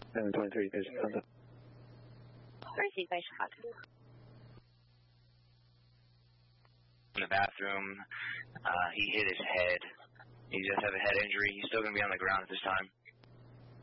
723, patient contact. Receive patient contact. In the bathroom, he hit his head. He does have a head injury. He's still going to be on the ground at this time.